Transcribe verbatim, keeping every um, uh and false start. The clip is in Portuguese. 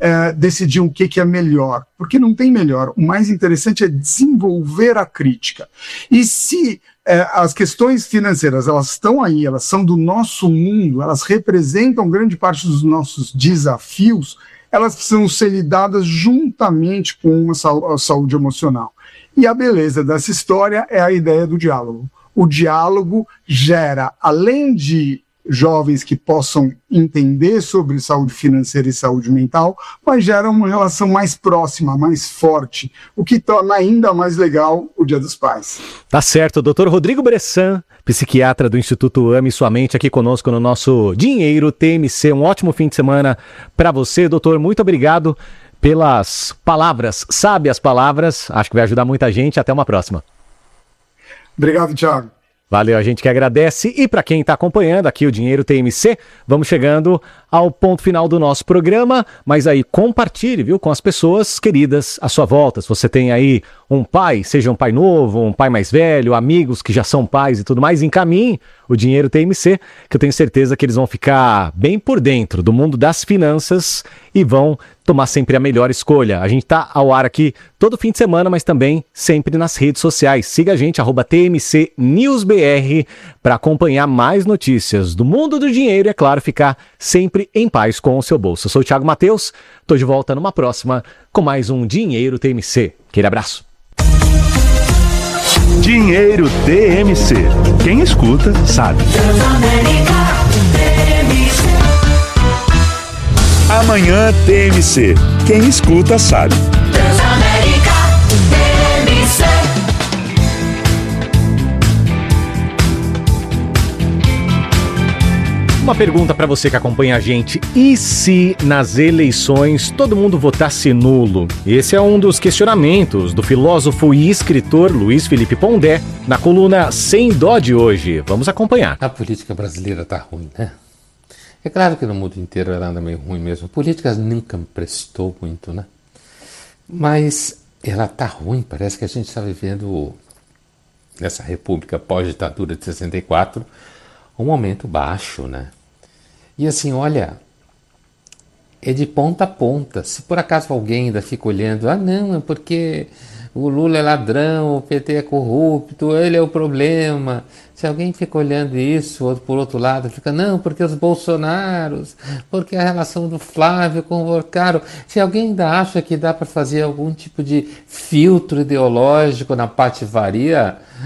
é, decidir o que, que é melhor, porque não tem melhor. O mais interessante é desenvolver a crítica. E se é, as questões financeiras, elas estão aí, elas são do nosso mundo, elas representam grande parte dos nossos desafios, elas precisam ser lidadas juntamente com a saúde emocional. E a beleza dessa história é a ideia do diálogo. O diálogo gera, além de jovens que possam entender sobre saúde financeira e saúde mental, mas gera uma relação mais próxima, mais forte, o que torna ainda mais legal o Dia dos Pais. Tá certo, doutor Rodrigo Bressan, psiquiatra do Instituto Ame Sua Mente, aqui conosco no nosso Dinheiro T M C. Um ótimo fim de semana para você, doutor. Muito obrigado pelas palavras, sábias palavras. Acho que vai ajudar muita gente. Até uma próxima. Obrigado, Thiago. Valeu, a gente que agradece. E para quem está acompanhando aqui o Dinheiro T M C, vamos chegando ao ponto final do nosso programa. Mas aí compartilhe, viu, com as pessoas queridas à sua volta. Se você tem aí um pai, seja um pai novo, um pai mais velho, amigos que já são pais e tudo mais, encaminhe o Dinheiro T M C, que eu tenho certeza que eles vão ficar bem por dentro do mundo das finanças e vão tomar sempre a melhor escolha. A gente está ao ar aqui todo fim de semana, mas também sempre nas redes sociais. Siga a gente, arroba T M C News B R, para acompanhar mais notícias do mundo do dinheiro e, é claro, ficar sempre em paz com o seu bolso. Eu sou o Thiago Matheus, estou de volta numa próxima com mais um Dinheiro T M C. Aquele abraço. Dinheiro T M C. Quem escuta, sabe. Amanhã T M C. Quem escuta, sabe. Uma pergunta para você que acompanha a gente: e se nas eleições todo mundo votasse nulo? Esse é um dos questionamentos do filósofo e escritor Luiz Felipe Pondé na coluna Sem Dó de hoje. Vamos acompanhar. A política brasileira tá ruim, né? É claro que no mundo inteiro ela anda meio ruim mesmo. A política nunca me prestou muito, né? Mas ela tá ruim. Parece que a gente está vivendo, nessa república pós-ditadura de sessenta e quatro, um momento baixo, né? E assim, olha, é de ponta a ponta. Se por acaso alguém ainda fica olhando, ah não, é porque o Lula é ladrão, o P T é corrupto, ele é o problema. Se alguém fica olhando isso, ou por outro lado, fica, não, porque os Bolsonaros, porque a relação do Flávio com o Volcaro. Se alguém ainda acha que dá para fazer algum tipo de filtro ideológico na patifaria,